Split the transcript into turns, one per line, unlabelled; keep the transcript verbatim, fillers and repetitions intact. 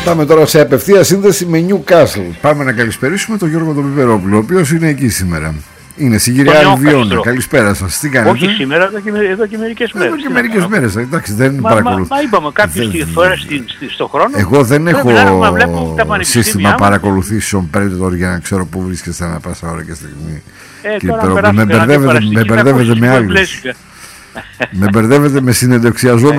Πάμε τώρα σε απευθεία σύνδεση με Newcastle. Πάμε να καλησπερίσουμε τον Γιώργο τον Πιπερόπουλο, ο οποίος είναι εκεί σήμερα. Είναι στην κυρία Αλβιώνα. Καλησπέρα σας. Τι κάνετε?
Όχι σήμερα, εδώ και, εδώ και μερικές μέρες.
Εδώ και μερικές μέρες. Εντάξει, δεν
μα,
παρακολουθώ.
Μα, μα είπαμε κάποιες δεν... φορές στον χρόνο.
Εγώ δεν έχω σύστημα παρακολουθήσεων Predator για να ξέρω πού βρίσκεστε ανά πάσα ώρα και στιγμή.
Ε,
με μπερδεύετε με άλλους. Με μπερδεύετε με συνεντευξιαζόμενους